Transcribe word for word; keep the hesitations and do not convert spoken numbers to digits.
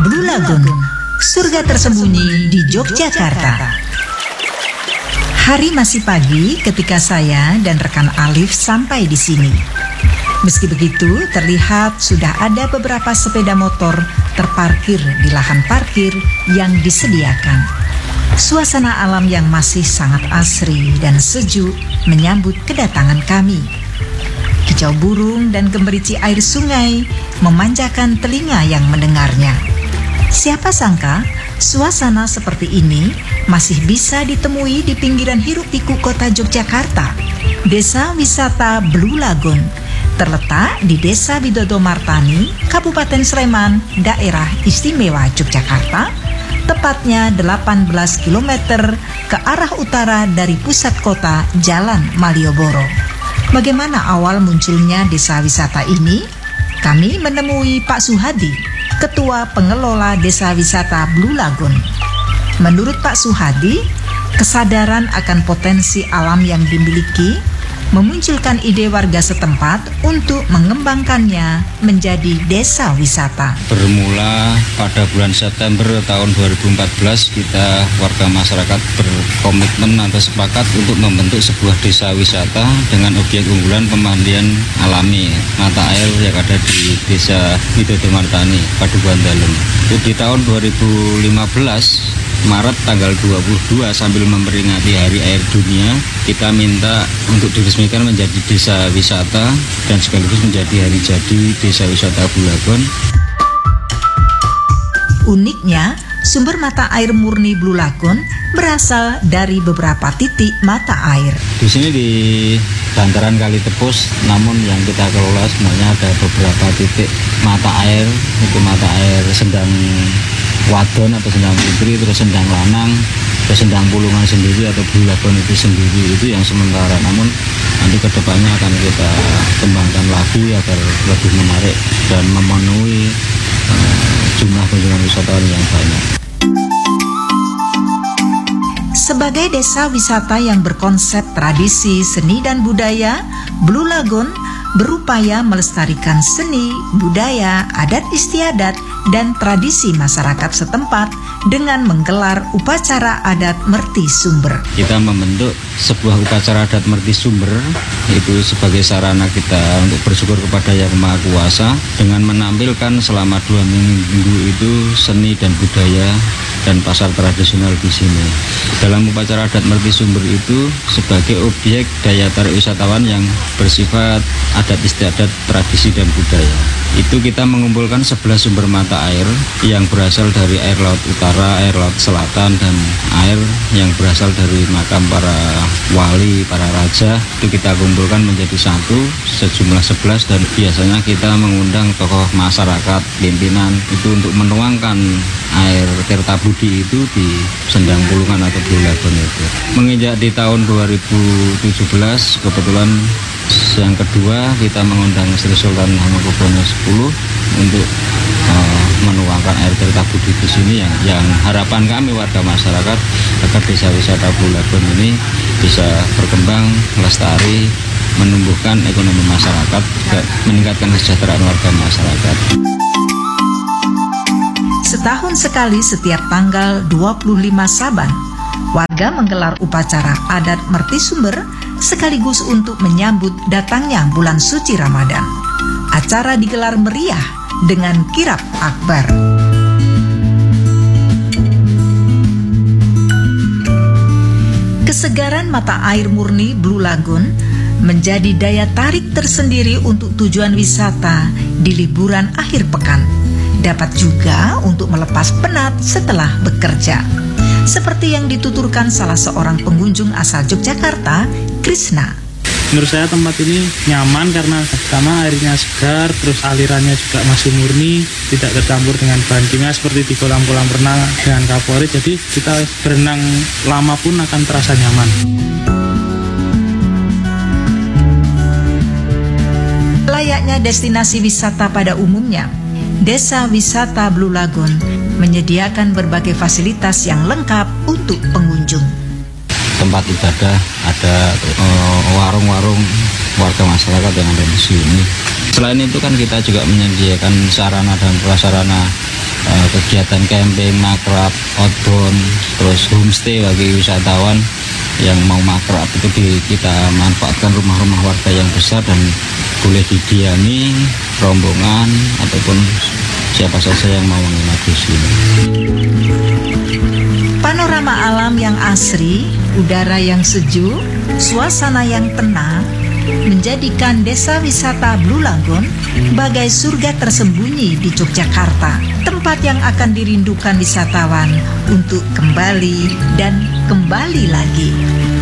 Blue Lagoon, surga tersembunyi di Yogyakarta. Hari masih pagi ketika saya dan rekan Alif sampai di sini. Meski begitu, terlihat sudah ada beberapa sepeda motor terparkir di lahan parkir yang disediakan. Suasana alam yang masih sangat asri dan sejuk menyambut kedatangan kami. Kicau burung dan gemerici air sungai memanjakan telinga yang mendengarnya. Siapa sangka suasana seperti ini masih bisa ditemui di pinggiran hiruk-pikuk kota Yogyakarta. Desa wisata Blue Lagoon terletak di Desa Widodo Martani, Kabupaten Sleman, Daerah Istimewa Yogyakarta, tepatnya delapan belas kilometer ke arah utara dari pusat kota Jalan Malioboro. Bagaimana awal munculnya desa wisata ini? Kami menemui Pak Suhadi, Ketua Pengelola Desa Wisata Blue Lagoon. Menurut Pak Suhadi, kesadaran akan potensi alam yang dimiliki memunculkan ide warga setempat untuk mengembangkannya menjadi desa wisata. Bermula pada bulan September tahun dua ribu empat belas, kita warga masyarakat berkomitmen atau sepakat untuk membentuk sebuah desa wisata dengan objek unggulan pemandian alami mata air yang ada di Desa Widodo Martani, Padukuhan Dalem. Di tahun dua ribu lima belas Maret tanggal dua puluh dua, sambil memperingati Hari Air Dunia, kita minta untuk diresmikan menjadi desa wisata dan sekaligus menjadi hari jadi Desa Wisata Blue Lagoon. Uniknya, sumber mata air murni Blue Lagoon berasal dari beberapa titik mata air. Di sini di bantaran Kali Tepus, namun yang kita kelola sebenarnya ada beberapa titik mata air. Itu mata air Sendang Wadon atau Sendang Putri, terus Sendang Lanang, terus Sendang Pulungan sendiri atau Blue Lagoon itu sendiri, itu yang sementara. Namun nanti kedepannya akan kita kembangkan lagi agar lebih menarik dan memenuhi uh, jumlah kunjungan wisatawan yang banyak. Sebagai desa wisata yang berkonsep tradisi, seni dan budaya, Blue Lagoon berupaya melestarikan seni, budaya, adat istiadat, dan tradisi masyarakat setempat dengan menggelar upacara adat Merti Sumber. Kita membentuk sebuah upacara adat Merti Sumber, itu sebagai sarana kita untuk bersyukur kepada Yang Maha Kuasa dengan menampilkan selama dua minggu itu seni dan budaya dan pasar tradisional di sini. Dalam upacara adat Merti Sumber itu sebagai objek daya tarik wisatawan yang bersifat adat istiadat, tradisi dan budaya. Itu kita mengumpulkan sebelas sumber mata air yang berasal dari air laut utara, air laut selatan, dan air yang berasal dari makam para wali, para raja. Itu kita kumpulkan menjadi satu, sejumlah sebelas, dan biasanya kita mengundang tokoh masyarakat, pimpinan itu untuk menuangkan air Tirta Budi itu di Sendang Pulungan atau Blue Lagoon itu. Menginjak di tahun dua ribu tujuh belas, kebetulan yang kedua kita mengundang Sri Sultan Hamengkubuwono X untuk uh, menuangkan air Tirta Budi di sini, yang, yang harapan kami warga masyarakat agar desa wisata Blue Lagoon ini bisa berkembang, lestari, menumbuhkan ekonomi masyarakat, juga meningkatkan kesejahteraan warga masyarakat. Setahun sekali setiap tanggal dua puluh lima Saban, warga menggelar upacara adat Merti Sumber sekaligus untuk menyambut datangnya bulan suci Ramadan. Acara digelar meriah dengan kirap akbar. Kesegaran mata air murni Blue Lagoon menjadi daya tarik tersendiri untuk tujuan wisata di liburan akhir pekan. Dapat juga untuk melepas penat setelah bekerja. Seperti yang dituturkan salah seorang pengunjung asal Yogyakarta, Krishna. Menurut saya tempat ini nyaman karena pertama airnya segar, terus alirannya juga masih murni, tidak tercampur dengan bahan kimia seperti di kolam-kolam renang dengan kaporit. Jadi kita berenang lama pun akan terasa nyaman. Layaknya destinasi wisata pada umumnya, Desa Wisata Blue Lagoon menyediakan berbagai fasilitas yang lengkap untuk pengunjung. Tempat ibadah, ada uh, warung-warung warga masyarakat yang ada di sini. Selain itu kan kita juga menyediakan sarana dan prasarana uh, kegiatan camping, makrab, outbound, terus homestay bagi wisatawan yang mau makrab itu di, kita manfaatkan rumah-rumah warga yang besar dan boleh didiami rombongan ataupun siapa saja yang mau menginap di sini. Panorama alam yang asri, udara yang sejuk, suasana yang tenang menjadikan desa wisata Blue Lagoon bagai surga tersembunyi di Yogyakarta, tempat yang akan dirindukan wisatawan untuk kembali dan kembali lagi.